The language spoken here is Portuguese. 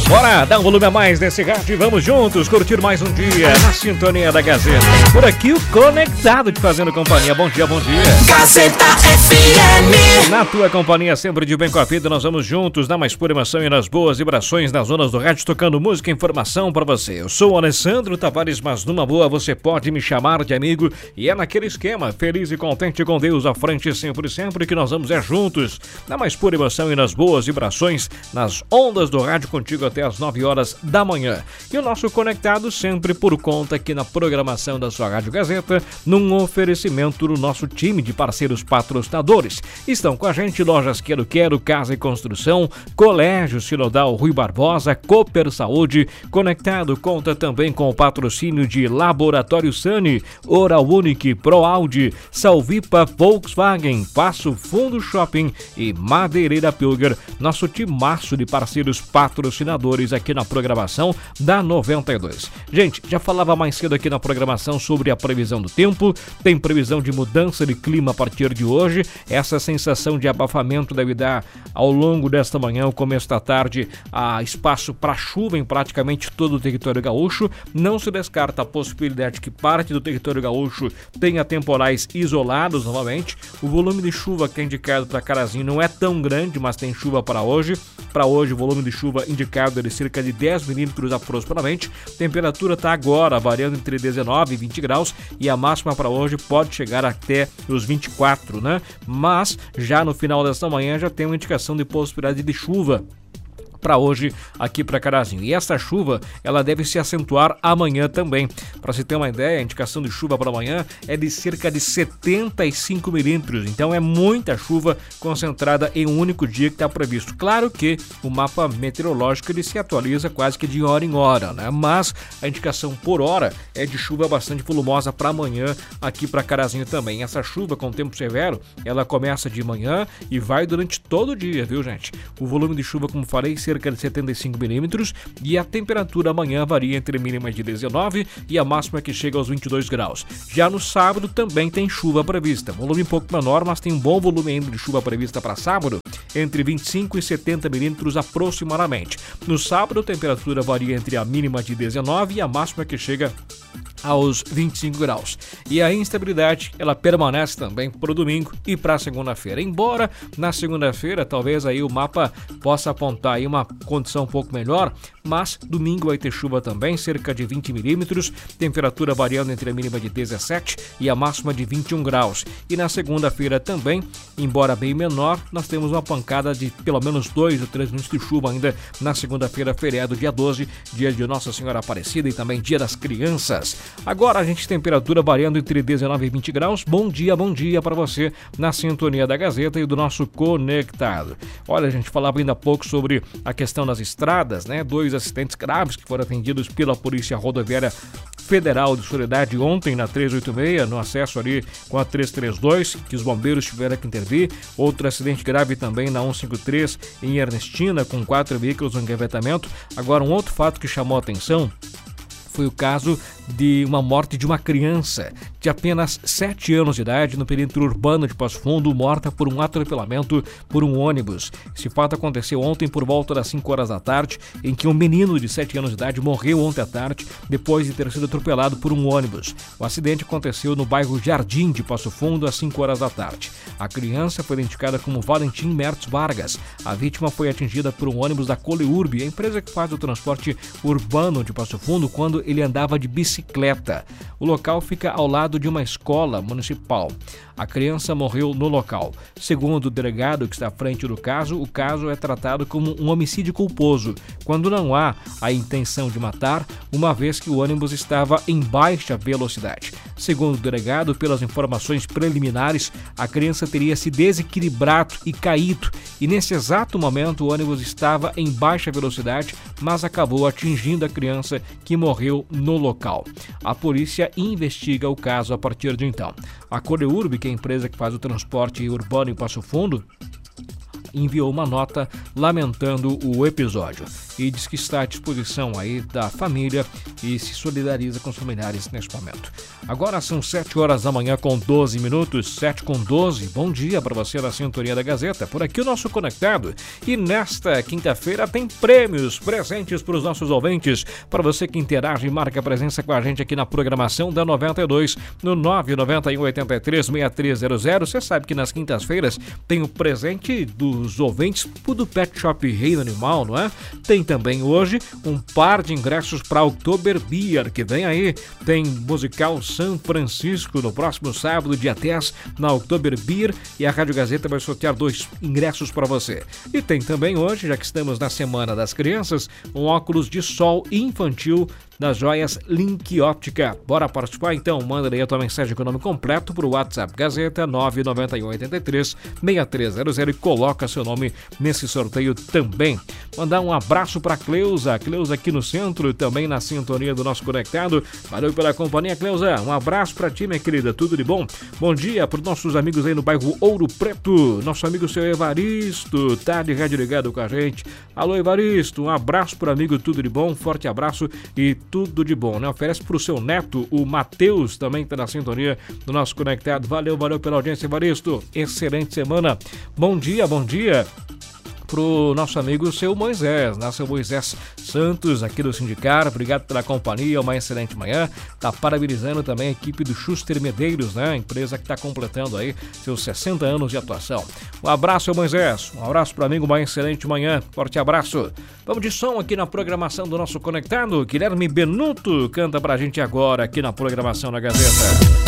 Bora dar um volume a mais nesse rádio e vamos juntos curtir mais um dia na sintonia da Gazeta. Por aqui o Conectado te fazendo companhia. Bom dia, bom dia. Gazeta FM. Na tua companhia, sempre de bem com a vida, nós vamos juntos na mais pura emoção e nas boas vibrações nas zonas do rádio, tocando música e informação pra você. Eu sou o Alessandro Tavares, mas numa boa você pode me chamar de amigo e é naquele esquema, feliz e contente com Deus à frente sempre e sempre que nós vamos juntos na mais pura emoção e nas boas vibrações nas ondas do rádio contigo até às 9 horas da manhã. E o nosso Conectado sempre por conta aqui na programação da sua Rádio Gazeta, num oferecimento do nosso time de parceiros patrocinadores. Estão com a gente Lojas Quero Quero, Casa e Construção, Colégio Sinodal Rui Barbosa, Cooper Saúde. Conectado conta também com o patrocínio de Laboratório Sani, Oral Unique, ProAude, Salvipa, Volkswagen, Passo Fundo Shopping e Madeireira Pilger. Nosso timaço de parceiros patrocinadores aqui na programação da 92. Gente, já falava mais cedo aqui na programação sobre a previsão do tempo. Tem previsão de mudança de clima a partir de hoje. Essa sensação de abafamento deve dar ao longo desta manhã, o começo da tarde, espaço para chuva em praticamente todo o território gaúcho. Não se descarta a possibilidade que parte do território gaúcho tenha temporais isolados novamente. O volume de chuva que é indicado para Carazinho não é tão grande, mas tem chuva para hoje. Para hoje, o volume de chuva indicado é de cerca de 10 milímetros aproximadamente. Temperatura está agora variando entre 19 e 20 graus e a máxima para hoje pode chegar até os 24, né? Mas já no final desta manhã já tem uma indicação de possibilidade de chuva para hoje aqui para Carazinho. E essa chuva, ela deve se acentuar amanhã também. Para você ter uma ideia, a indicação de chuva para amanhã é de cerca de 75 milímetros. Então é muita chuva concentrada em um único dia que está previsto. Claro que o mapa meteorológico ele se atualiza quase que de hora em hora, né? Mas a indicação por hora é de chuva bastante volumosa para amanhã aqui para Carazinho também. Essa chuva com tempo severo, ela começa de manhã e vai durante todo o dia, viu, gente? O volume de chuva, como falei, cerca de 75 milímetros e a temperatura amanhã varia entre mínima de 19 e a máxima que chega aos 22 graus. Já no sábado também tem chuva prevista, volume um pouco menor, mas tem um bom volume ainda de chuva prevista para sábado, entre 25 e 70 milímetros aproximadamente. No sábado a temperatura varia entre a mínima de 19 e a máxima que chega aos 25 graus. E a instabilidade, ela permanece também para o domingo e para a segunda-feira. Embora na segunda-feira talvez aí o mapa possa apontar aí uma condição um pouco melhor, mas domingo vai ter chuva também, cerca de 20 milímetros, temperatura variando entre a mínima de 17 e a máxima de 21 graus. E na segunda-feira também, embora bem menor, nós temos uma pancada de pelo menos 2 ou 3 minutos de chuva ainda na segunda-feira, feriado dia 12, dia de Nossa Senhora Aparecida e também dia das crianças. Agora a gente temperatura variando entre 19 e 20 graus. Bom dia para você na sintonia da Gazeta e do nosso Conectado. Olha, a gente falava ainda há pouco sobre a questão das estradas, né? 2 acidentes graves que foram atendidos pela Polícia Rodoviária Federal de Soledade ontem na 386, no acesso ali com a 332, que os bombeiros tiveram que intervir. Outro acidente grave também na 153 em Ernestina, com 4 veículos no engavetamento. Agora um outro fato que chamou a atenção foi o caso de uma morte de uma criança de apenas 7 anos de idade no perímetro urbano de Passo Fundo, morta por um atropelamento por um ônibus. Esse fato aconteceu ontem por volta das 5 horas da tarde, em que um menino de 7 anos de idade morreu ontem à tarde depois de ter sido atropelado por um ônibus. O acidente aconteceu no bairro Jardim de Passo Fundo às 5 horas da tarde. A criança foi identificada como Valentim Mertz Vargas. A vítima foi atingida por um ônibus da Coleurb, a empresa que faz o transporte urbano de Passo Fundo, quando ele andava de bicicleta. O local fica ao lado de uma escola municipal. A criança morreu no local. Segundo o delegado que está à frente do caso, o caso é tratado como um homicídio culposo, quando não há a intenção de matar, uma vez que o ônibus estava em baixa velocidade. Segundo o delegado, pelas informações preliminares, a criança teria se desequilibrado e caído, e nesse exato momento o ônibus estava em baixa velocidade, mas acabou atingindo a criança, que morreu no local. A polícia investiga o caso a partir de então. A Coleurb, que é a empresa que faz o transporte urbano em Passo Fundo, enviou uma nota lamentando o episódio. e diz que está à disposição aí da família e se solidariza com os familiares neste momento. Agora são 7 horas da manhã com 12 minutos, 7:12. Bom dia para você na sintonia da Gazeta. Por aqui o nosso Conectado. E nesta quinta-feira tem prêmios, presentes para os nossos ouvintes. Para você que interage e marca presença com a gente aqui na programação da 92, no 991-83-6300. Você sabe que nas quintas-feiras tem o presente dos ouvintes do Pet Shop Reino Animal, não é? Tem também hoje um par de ingressos para Oktober Beer, que vem aí. Tem musical São Francisco no próximo sábado, dia 10, na Oktober Beer, e a Rádio Gazeta vai sortear 2 ingressos para você. E tem também hoje, já que estamos na Semana das Crianças, um óculos de sol infantil das joias Link Óptica. Bora participar então? Manda aí a tua mensagem com o nome completo para o WhatsApp Gazeta 991-83-6300 e coloca seu nome nesse sorteio também. Mandar um abraço para Cleusa aqui no centro, também na sintonia do nosso Conectado. Valeu pela companhia, Cleusa. Um abraço para ti, minha querida, tudo de bom? Bom dia para os nossos amigos aí no bairro Ouro Preto. Nosso amigo seu Evaristo tá de rádio ligado com a gente. Alô, Evaristo, um abraço pro amigo, tudo de bom, forte abraço e tudo de bom, né? Oferece pro seu neto, o Matheus, também tá na sintonia do nosso Conectado. Valeu pela audiência, Evaristo. Excelente semana. Bom dia pro nosso amigo seu Moisés, né? Seu Moisés Santos, aqui do Sindicar. Obrigado pela companhia, uma excelente manhã. Tá parabenizando também a equipe do Schuster Medeiros, né? A empresa que tá completando aí seus 60 anos de atuação. Um abraço, seu Moisés. Um abraço pro amigo, uma excelente manhã. Forte abraço. Vamos de som aqui na programação do nosso Conectado. Guilherme Benuto canta pra gente agora aqui na programação da Gazeta.